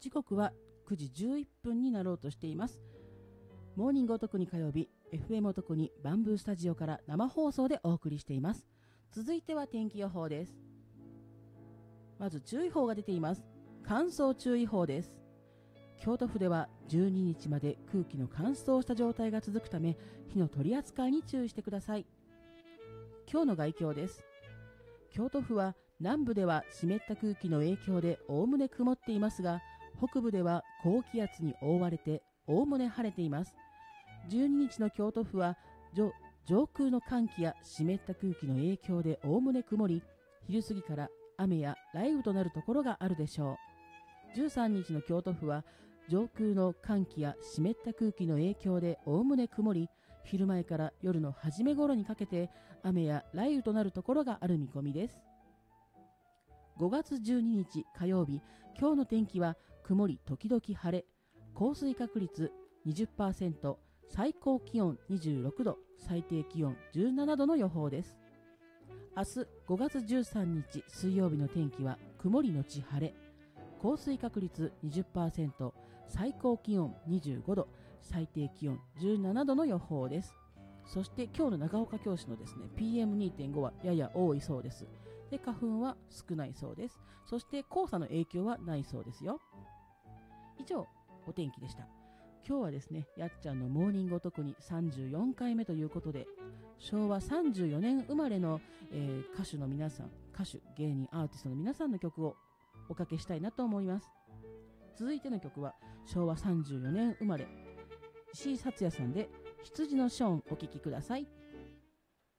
時刻は9時11分になろうとしています。モーニングお得に火曜日、FM お得にバンブースタジオから生放送でお送りしています。続いては天気予報です。まず注意報が出ています。乾燥注意報です。京都府では12日まで空気の乾燥した状態が続くため、火の取り扱いに注意してください。今日の概況です。京都府は南部では湿った空気の影響でおおむね曇っていますが、北部では高気圧に覆われておおむね晴れています。12日の京都府は上空の寒気や湿った空気の影響でおおむね曇り、昼過ぎから雨や雷雨となるところがあるでしょう。13日の京都府は上空の寒気や湿った空気の影響でおおむね曇り、昼前から夜の初め頃にかけて雨や雷雨となるところがある見込みです。5月12日火曜日、今日の天気は曇り時々晴れ、降水確率 20%、最高気温26度、最低気温17度の予報です。明日5月13日水曜日の天気は曇りのち晴れ、降水確率 20%、最高気温25度、最低気温17度の予報です。そして今日の長岡京市のですね PM2.5 はやや多いそうです。で、花粉は少ないそうです。そして黄砂の影響はないそうですよ。以上、お天気でした。今日はですね、やっちゃんのモーニングお得に34回目ということで、昭和34年生まれの、歌手の皆さん、歌手、芸人、アーティストの皆さんの曲をおかけしたいなと思います。続いての曲は昭和34年生まれ、石井竜也さんで羊のショーン、お聴きください。